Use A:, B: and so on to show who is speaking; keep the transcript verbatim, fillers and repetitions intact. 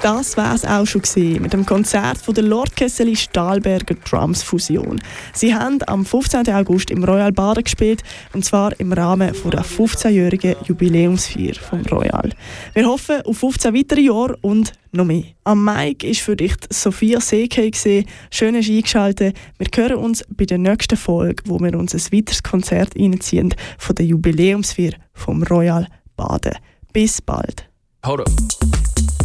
A: Das war es auch schon gewesen mit dem Konzert von der Lord Kesseli Stahlberger Drums Fusion. Sie haben am fünfzehnten August im Royal Baden gespielt, und zwar im Rahmen der fünfzehnjährigen Jubiläumsfeier vom Royal. Wir hoffen auf fünfzehn weitere Jahre und noch mehr. Am Mic war für dich Sophia Sekei. Schön hast du eingeschaltet. Wir hören uns bei der nächsten Folge, wo wir uns ein weiteres Konzert reinziehen von der Jubiläumsfeier vom Royal Baden. Bis bald.
B: Hold up.